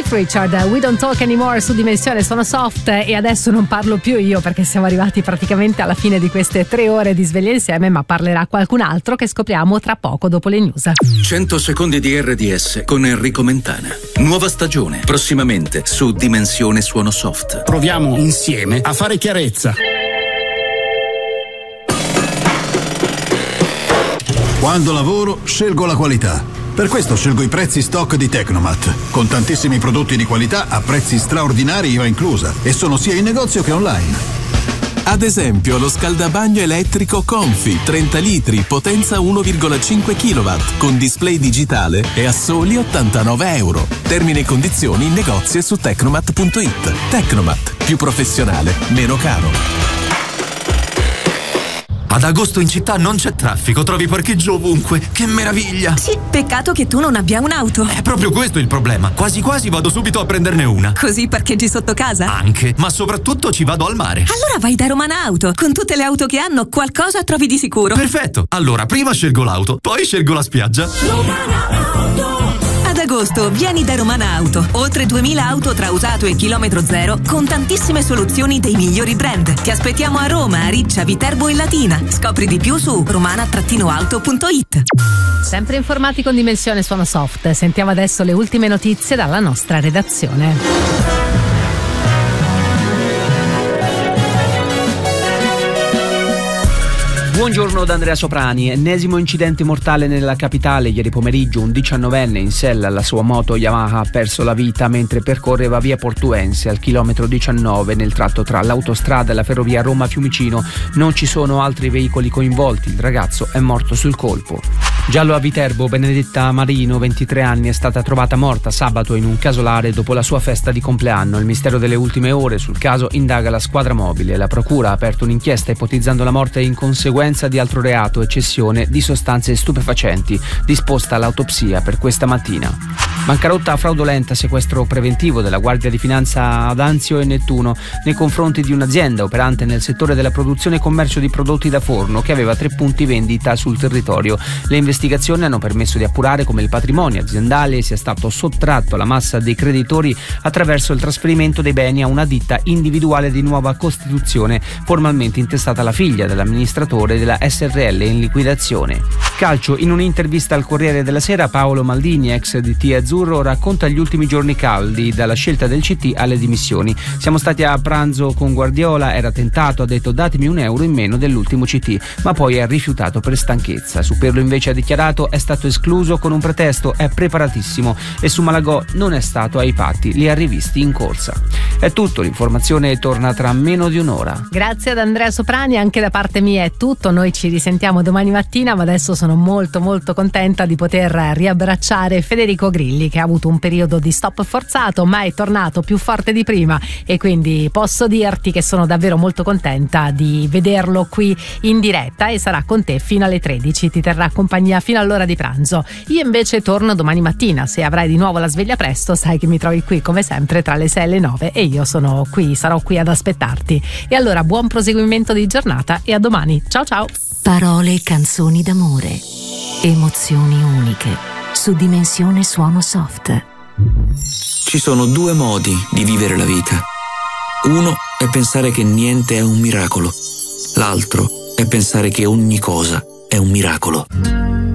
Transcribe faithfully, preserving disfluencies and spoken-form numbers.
Cliff Richard, We Don't Talk Anymore su Dimensione Suono Soft. E adesso non parlo più io, perché siamo arrivati praticamente alla fine di queste tre ore di sveglia insieme, ma parlerà qualcun altro che scopriamo tra poco dopo le news. cento secondi di R D S con Enrico Mentana. Nuova stagione, prossimamente su Dimensione Suono Soft. Proviamo insieme a fare chiarezza. Quando lavoro, scelgo la qualità. Per questo scelgo i prezzi stock di Tecnomat, con tantissimi prodotti di qualità a prezzi straordinari I V A inclusa, e sono sia in negozio che online. Ad esempio lo scaldabagno elettrico Confi, trenta litri, potenza uno virgola cinque chilowatt, con display digitale e a soli ottantanove euro. Termini e condizioni in negozio e su tecnomat punto it. Tecnomat, più professionale, meno caro. Ad agosto in città non c'è traffico, trovi parcheggio ovunque. Che meraviglia! Sì, peccato che tu non abbia un'auto. È proprio questo il problema. Quasi quasi vado subito a prenderne una. Così parcheggi sotto casa? Anche, ma soprattutto ci vado al mare. Allora vai da Romana Auto. Con tutte le auto che hanno, qualcosa trovi di sicuro. Perfetto. Allora, prima scelgo l'auto, poi scelgo la spiaggia. Romana Auto. Ad agosto vieni da Romana Auto. Oltre duemila auto tra usato e chilometro zero, con tantissime soluzioni dei migliori brand. Ti aspettiamo a Roma, a Riccia, Viterbo e Latina. Scopri di più su romana auto punto it. Sempre informati con Dimensione Suono Soft. Sentiamo adesso le ultime notizie dalla nostra redazione. Buongiorno da Andrea Soprani. Ennesimo incidente mortale nella capitale. Ieri pomeriggio un diciannovenne in sella alla sua moto Yamaha ha perso la vita mentre percorreva via Portuense al chilometro diciannove nel tratto tra l'autostrada e la ferrovia Roma-Fiumicino. Non ci sono altri veicoli coinvolti. Il ragazzo è morto sul colpo. Giallo a Viterbo, Benedetta Marino, ventitré anni, è stata trovata morta sabato in un casolare dopo la sua festa di compleanno. Il mistero delle ultime ore. Sul caso indaga la squadra mobile. La procura ha aperto un'inchiesta ipotizzando la morte in conseguenza di altro reato e cessione di sostanze stupefacenti, disposta l'autopsia per questa mattina. Bancarotta fraudolenta, sequestro preventivo della Guardia di Finanza ad Anzio e Nettuno nei confronti di un'azienda operante nel settore della produzione e commercio di prodotti da forno che aveva tre punti vendita sul territorio. Le investigazioni hanno permesso di appurare come il patrimonio aziendale sia stato sottratto alla massa dei creditori attraverso il trasferimento dei beni a una ditta individuale di nuova costituzione, formalmente intestata alla figlia dell'amministratore della S R L in liquidazione. Calcio, in un'intervista al Corriere della Sera, Paolo Maldini, ex D T Azzurro, racconta gli ultimi giorni caldi, dalla scelta del C T alle dimissioni. Siamo stati a pranzo con Guardiola, era tentato, ha detto datemi un euro in meno dell'ultimo C T, ma poi ha rifiutato per stanchezza. Su Pirlo invece ha dichiarato è stato escluso con un pretesto, è preparatissimo, e su Malagò non è stato ai patti, li ha rivisti in corsa. È tutto, l'informazione torna tra meno di un'ora. Grazie ad Andrea Soprani, anche da parte mia è tutto, noi ci risentiamo domani mattina, ma adesso sono molto molto contenta di poter riabbracciare Federico Grilli, che ha avuto un periodo di stop forzato ma è tornato più forte di prima, e quindi posso dirti che sono davvero molto contenta di vederlo qui in diretta, e sarà con te fino alle tredici, ti terrà compagnia fino all'ora di pranzo. Io invece torno domani mattina, se avrai di nuovo la sveglia presto sai che mi trovi qui come sempre tra le sei e le nove, e io sono qui, sarò qui ad aspettarti. E allora buon proseguimento di giornata e a domani, ciao ciao. Parole e canzoni d'amore, emozioni uniche, su Dimensione Suono Soft. Ci sono due modi di vivere la vita. Uno è pensare che niente è un miracolo, l'altro è pensare che ogni cosa è un miracolo.